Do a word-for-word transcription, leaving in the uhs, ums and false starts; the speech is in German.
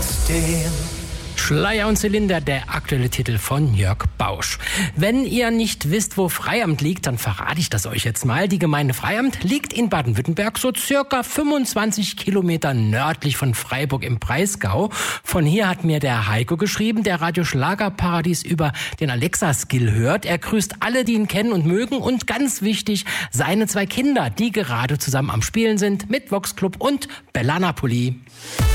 trotzdem. Schleier und Zylinder, der aktuelle Titel von Jörg Bausch. Wenn ihr nicht wisst, wo Freiamt liegt, dann verrate ich das euch jetzt mal. Die Gemeinde Freiamt liegt in Baden-Württemberg so circa fünfundzwanzig Kilometer nördlich von Freiburg im Breisgau. Von hier hat mir der Heiko geschrieben, der Radio Schlagerparadies über den Alexa-Skill hört. Er grüßt alle, die ihn kennen und mögen und ganz wichtig, seine zwei Kinder, die gerade zusammen am Spielen sind mit Vox Club und Bella Napoli.